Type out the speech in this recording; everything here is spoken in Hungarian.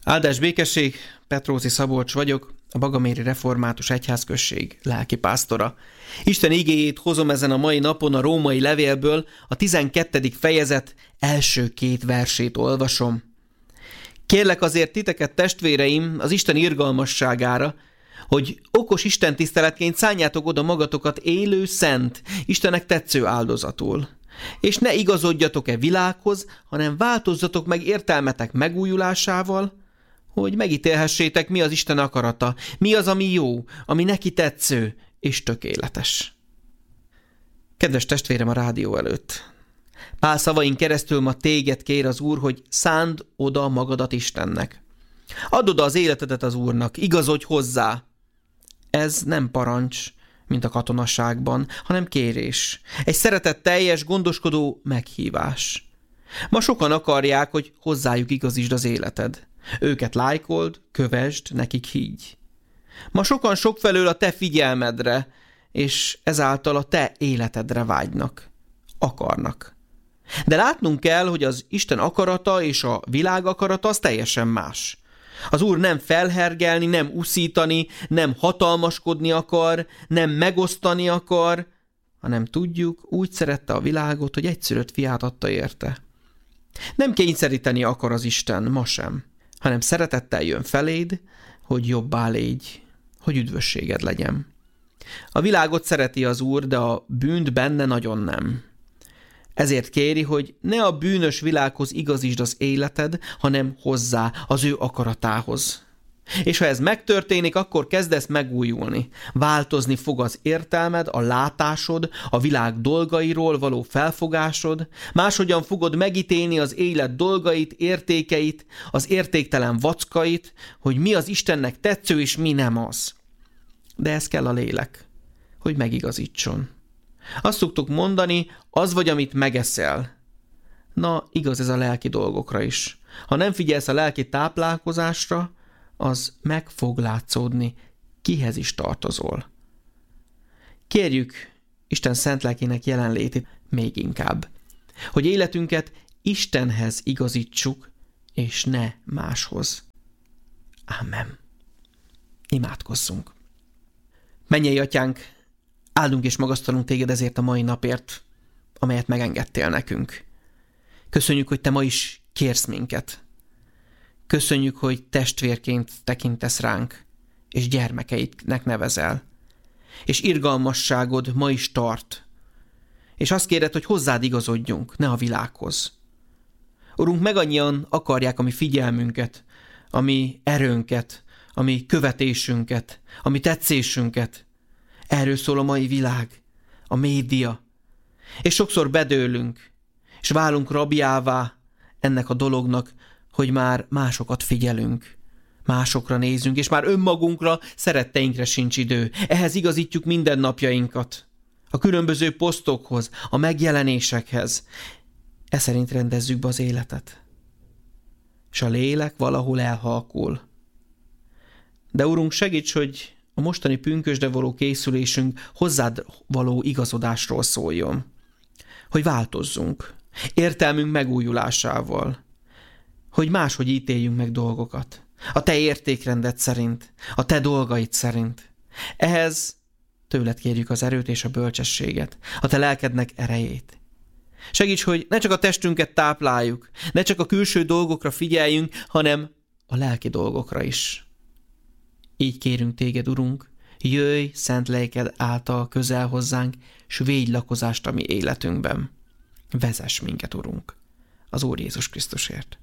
Áldás békesség, Petróci Szabolcs vagyok, a Bagaméri Református Egyházközség lelkipásztora. Isten igéjét hozom ezen a mai napon a római levélből, a 12. fejezet első 2 versét olvasom. Kérlek azért titeket, testvéreim, az Isten irgalmasságára, hogy okos istentiszteletként szánjátok oda magatokat élő, szent, Istennek tetsző áldozatul. És ne igazodjatok-e világhoz, hanem változzatok meg értelmetek megújulásával, hogy megítélhessétek, mi az Isten akarata, mi az, ami jó, ami neki tetsző és tökéletes. Kedves testvérem a rádió előtt, Pál szavain keresztül ma téged kér az Úr, hogy szánd oda magadat Istennek. Add oda az életedet az Úrnak, igazodj hozzá. Ez nem parancs, mint a katonasságban, hanem kérés. Egy szeretetteljes, gondoskodó meghívás. Ma sokan akarják, hogy hozzájuk igazítsd az életed. Őket lájkold, kövesd, nekik higgy. Ma sokan sokfelől a te figyelmedre, és ezáltal a te életedre vágynak. Akarnak. De látnunk kell, hogy az Isten akarata és a világ akarata az teljesen más. Az Úr nem felhergelni, nem uszítani, nem hatalmaskodni akar, nem megosztani akar, hanem tudjuk, úgy szerette a világot, hogy egyszülött fiát adta érte. Nem kényszeríteni akar az Isten, ma sem, hanem szeretettel jön feléd, hogy jobbá légy, hogy üdvösséged legyen. A világot szereti az Úr, de a bűnt benne nagyon nem. Ezért kéri, hogy ne a bűnös világhoz igazítsd az életed, hanem hozzá, az ő akaratához. És ha ez megtörténik, akkor kezdesz megújulni. Változni fog az értelmed, a látásod, a világ dolgairól való felfogásod, máshogyan fogod megítélni az élet dolgait, értékeit, az értéktelen vackait, hogy mi az Istennek tetsző és mi nem az. De ez kell a lélek, hogy megigazítson. Azt szoktuk mondani, az vagy, amit megeszel. Na, igaz ez a lelki dolgokra is. Ha nem figyelsz a lelki táplálkozásra, az meg fog látszódni, kihez is tartozol. Kérjük Isten szent lelkének jelenlétét még inkább, hogy életünket Istenhez igazítsuk, és ne máshoz. Ámen. Imádkozzunk. Mennyei Atyánk, áldunk és magasztalunk téged ezért a mai napért, amelyet megengedtél nekünk. Köszönjük, hogy te ma is kérsz minket. Köszönjük, hogy testvérként tekintesz ránk, és gyermekeidnek nevezel. És irgalmasságod ma is tart. És azt kéred, hogy hozzád igazodjunk, ne a világhoz. Urunk, meg annyian akarják a mi figyelmünket, a mi erőnket, a mi követésünket, a mi tetszésünket. Erről szól a mai világ, a média. És sokszor bedőlünk, és válunk rabjává ennek a dolognak, hogy már másokat figyelünk, másokra nézünk, és már önmagunkra, szeretteinkre sincs idő. Ehhez igazítjuk mindennapjainkat, a különböző posztokhoz, a megjelenésekhez. Ez szerint rendezzük be az életet. És a lélek valahol elhalkul. De Urunk, segíts, hogy a mostani pünkösdre való készülésünk hozzád való igazodásról szóljon. Hogy változzunk, értelmünk megújulásával, hogy máshogy ítéljünk meg dolgokat, a te értékrendet szerint, a te dolgaid szerint. Ehhez tőled kérjük az erőt és a bölcsességet, a te lelkednek erejét. Segíts, hogy ne csak a testünket tápláljuk, ne csak a külső dolgokra figyeljünk, hanem a lelki dolgokra is. Így kérünk téged, Urunk, jöjj szent lelked által közel hozzánk, s védj lakozást a mi életünkben. Vezess minket, Urunk, az Úr Jézus Krisztusért.